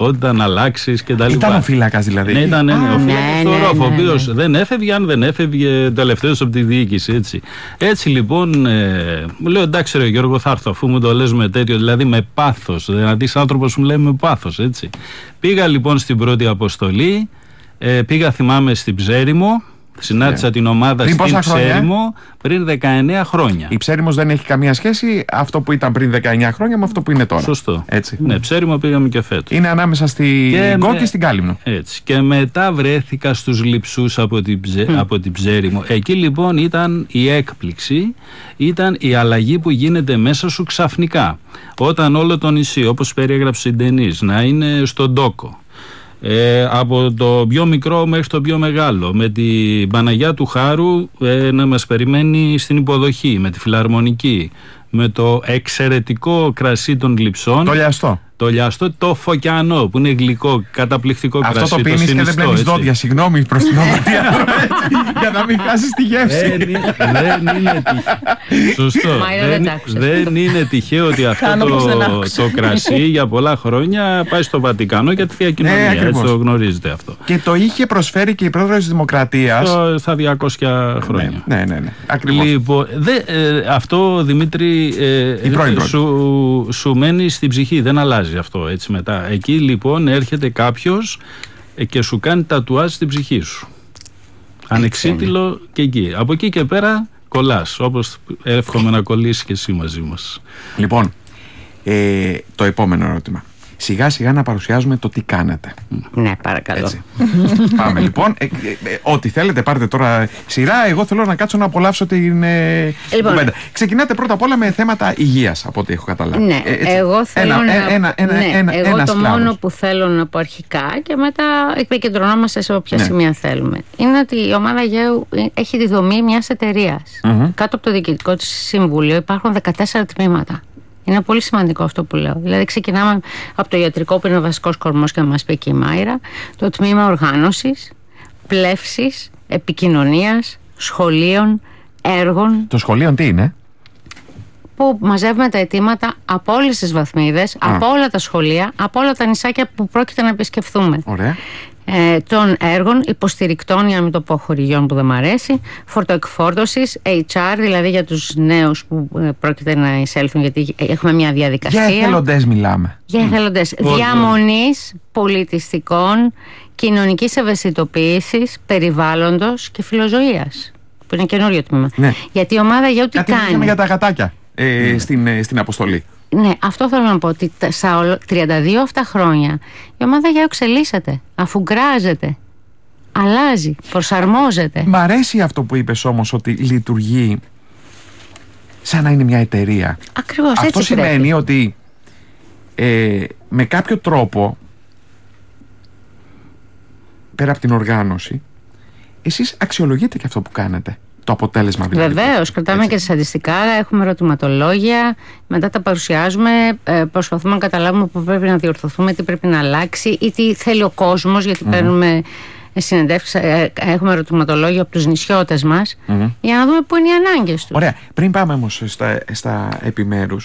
προσωπικότητα, να αλλάξεις κτλ. Ήταν ο φύλακας δηλαδή. Ναι, ήταν ο φύλακας στο ρόφο, ο οποίος δεν έφευγε, αν δεν έφευγε τελευταίος από τη διοίκηση. Έτσι λοιπόν, μου λέω εντάξει ρε Γιώργο, θα έρθω, αφού μου το λες με τέτοιο, δηλαδή με πάθος. Δηλαδή, σαν άνθρωπος μου λέει με πάθος, έτσι. Πήγα λοιπόν στην πρώτη αποστολή, πήγα θυμάμαι στην Ψέριμο. Συνάντησα την ομάδα στην Ψέριμο πριν 19 χρόνια. Η Ψέριμος δεν έχει καμία σχέση αυτό που ήταν πριν 19 χρόνια με αυτό που είναι τώρα. Σωστό. Έτσι. Ναι, Ψέριμο πήγαμε και φέτος. Είναι ανάμεσα στην Γκό και στην Κάλυμνο. Έτσι. Και μετά βρέθηκα στους Λειψούς από την Ψέριμο. Εκεί λοιπόν ήταν η έκπληξη, ήταν η αλλαγή που γίνεται μέσα σου ξαφνικά. Όταν όλο το νησί, όπως περιέγραψε η Ντενής, να είναι στον τόκο. Από το πιο μικρό μέχρι το πιο μεγάλο, με την Παναγιά του Χάρου να μας περιμένει στην υποδοχή, με τη φιλαρμονική, με το εξαιρετικό κρασί των Λειψών, το λιαστό, το φωκιανό που είναι γλυκό, καταπληκτικό κρασί. Αυτό το πίνεις και δεν πλένεις δόντια, συγγνώμη προς την ομορφιά, για να μην χάσεις τη γεύση. Δεν είναι τυχαίο. Σωστό. Δεν είναι τυχαίο ότι αυτό το κρασί για πολλά χρόνια πάει στο Βατικανό για τη Θεία Κοινωνία. Έτσι το γνωρίζετε αυτό. Και το είχε προσφέρει και η πρόεδρος της Δημοκρατίας στα 200 χρόνια. Ναι. Ακριβώς. Λοιπόν, αυτό Δημήτρη σου μένει στην ψυχή, δεν αλλάζει αυτό έτσι μετά. Εκεί λοιπόν έρχεται κάποιος και σου κάνει τατουάζ στην ψυχή σου. Ανεξίτηλο και εκεί. Από εκεί και πέρα κολλάς, όπως εύχομαι να κολλήσει και εσύ μαζί μας. Λοιπόν, το επόμενο ερώτημα. Σιγά σιγά να παρουσιάζουμε το τι κάνετε. Ναι, παρακαλώ. Έτσι. Πάμε λοιπόν. Ό,τι θέλετε, πάρτε τώρα σειρά. Εγώ θέλω να κάτσω να απολαύσω την κουβέντα. Ξεκινάτε πρώτα απ' όλα με θέματα υγείας, από ό,τι έχω καταλάβει. Ναι, εγώ θέλω εγώ το μόνο που θέλω να πω αρχικά και μετά επικεντρωνόμαστε σε όποια σημεία θέλουμε. Είναι ότι η ομάδα Αιγαίου έχει τη δομή μιας εταιρείας. Κάτω από το διοικητικό της συμβούλιο υπάρχουν 14 τμήματα. Είναι πολύ σημαντικό αυτό που λέω. Δηλαδή, ξεκινάμε από το ιατρικό που είναι ο βασικός κορμός και να μας πει και η Μάιρα, το τμήμα οργάνωσης, πλεύσης, επικοινωνίας, σχολείων, έργων. Το σχολείο τι είναι? Που μαζεύουμε τα αιτήματα από όλες τις βαθμίδες, από όλα τα σχολεία, από όλα τα νησάκια που πρόκειται να επισκεφθούμε. Ωραία. Των έργων, υποστηρικτών, για να μην το πω χορηγιών που δεν μ' αρέσει, φορτοεκφόρτωσης, HR, δηλαδή για τους νέους που πρόκειται να εισέλθουν, γιατί έχουμε μια διαδικασία. Για εθελοντές μιλάμε. Για εθελοντές. Διαμονής πολιτιστικών, κοινωνικής ευαισθητοποίησης, περιβάλλοντος και φιλοζωίας. Που είναι καινούριο τμήμα. Ναι. Γιατί η ομάδα Αιγαίου τι κάνει? Κάτι για τα γατάκια στην αποστολή. Ναι, αυτό θέλω να πω, ότι στα 32 αυτά χρόνια η ομάδα Αιγαίου εξελίσσεται, αφουγκράζεται, αλλάζει, προσαρμόζεται. Μ' αρέσει αυτό που είπες όμως, ότι λειτουργεί σαν να είναι μια εταιρεία. Ακριβώς, αυτό έτσι σημαίνει πρέπει. ότι με κάποιο τρόπο, πέρα από την οργάνωση, εσείς αξιολογείτε και αυτό που κάνετε. Το αποτέλεσμα δηλαδή. Βεβαίως, κρατάμε και στατιστικά, έχουμε ερωτηματολόγια, μετά τα παρουσιάζουμε, προσπαθούμε να καταλάβουμε πού πρέπει να διορθωθούμε, τι πρέπει να αλλάξει ή τι θέλει ο κόσμος, γιατί παίρνουμε συνεντεύξεις, έχουμε ερωτηματολόγια από τους νησιώτες μας, για να δούμε πού είναι οι ανάγκες τους. Ωραία. Πριν πάμε όμως στα επιμέρους,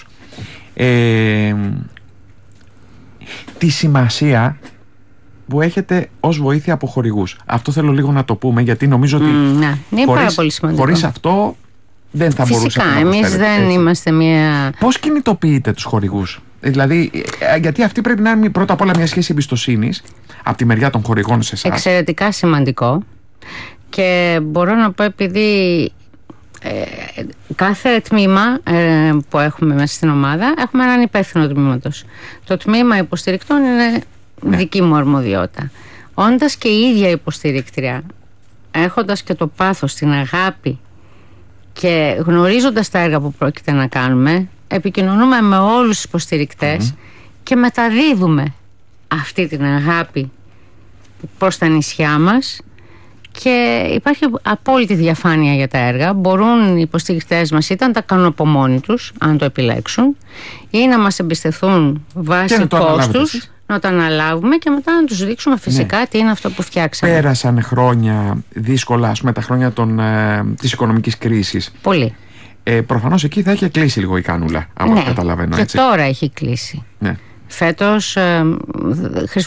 τη σημασία που έχετε ως βοήθεια από χορηγούς. Αυτό θέλω λίγο να το πούμε, γιατί νομίζω ότι είναι πάρα πολύ σημαντικό. Χωρίς αυτό δεν θα μπορούσε να προσφέρετε. Φυσικά, εμείς δεν είμαστε μια... Πώς κινητοποιείτε τους χορηγούς? Δηλαδή, γιατί αυτή πρέπει να είναι πρώτα απ' όλα μια σχέση εμπιστοσύνης από τη μεριά των χορηγών σε εσάς. Εξαιρετικά σημαντικό. Και μπορώ να πω, επειδή κάθε τμήμα που έχουμε μέσα στην ομάδα, έχουμε έναν υπεύθυνο τμήματος. Το τμήμα υποστηρικτών είναι δική μου αρμοδιότητα. Όντας και η ίδια υποστηρίκτρια, έχοντας και το πάθος, την αγάπη και γνωρίζοντας τα έργα που πρόκειται να κάνουμε, επικοινωνούμε με όλους τους υποστηρικτές και μεταδίδουμε αυτή την αγάπη προς τα νησιά μας, και υπάρχει απόλυτη διαφάνεια για τα έργα. Μπορούν οι υποστηρικτές μας είτε να τα κάνουν από μόνοι τους, αν το επιλέξουν, ή να μας εμπιστευτούν βάσει κόστους, να το αναλάβουμε και μετά να τους δείξουμε φυσικά τι είναι αυτό που φτιάξαμε. Πέρασαν χρόνια δύσκολα, ας πούμε, τα χρόνια της οικονομικής κρίσης. Πολύ. Προφανώς εκεί θα έχει κλείσει λίγο η κάνουλα, από ό,τι καταλαβαίνω. Και τώρα έχει κλείσει. Φέτος